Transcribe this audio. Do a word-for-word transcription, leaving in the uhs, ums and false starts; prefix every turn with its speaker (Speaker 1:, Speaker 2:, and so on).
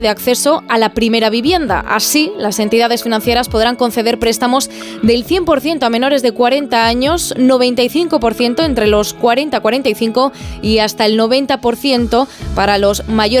Speaker 1: de acceso a la primera vivienda. Así, las entidades financieras podrán conceder préstamos del cien por ciento a menores de cuarenta años, noventa y cinco por ciento entre los cuarenta a cuarenta y cinco y hasta el noventa por ciento para los mayores